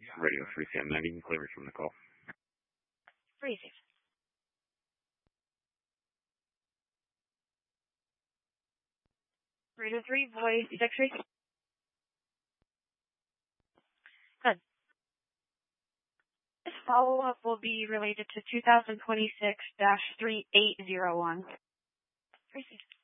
Radio 3 Sam 90, clear from the call. Receive. Radio 3, voice X-ray. Good. This follow-up will be related to 2026-3801. Receive.